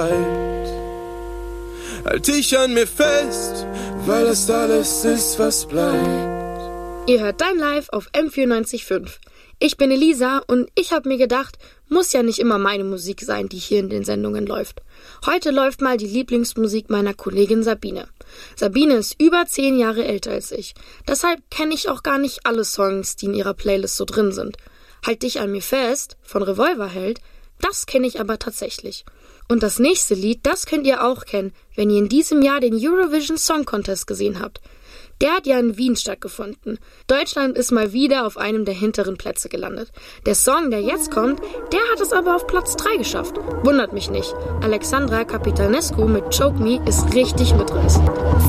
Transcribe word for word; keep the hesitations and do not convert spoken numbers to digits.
Halt dich an mir fest, weil das alles ist, was bleibt. Ihr hört Dein Live auf M vierundneunzig Komma fünf. Ich bin Elisa und ich habe mir gedacht, muss ja nicht immer meine Musik sein, die hier in den Sendungen läuft. Heute läuft mal die Lieblingsmusik meiner Kollegin Sabine. Sabine ist über zehn Jahre älter als ich. Deshalb kenne ich auch gar nicht alle Songs, die in ihrer Playlist so drin sind. Halt dich an mir fest von Revolverheld, das kenne ich aber tatsächlich. Und das nächste Lied, das könnt ihr auch kennen, wenn ihr in diesem Jahr den Eurovision Song Contest gesehen habt. Der hat ja in Wien stattgefunden. Deutschland ist mal wieder auf einem der hinteren Plätze gelandet. Der Song, der jetzt kommt, der hat es aber auf Platz drei geschafft. Wundert mich nicht. Alexandra Capitanescu mit Choke Me ist richtig mitreißend.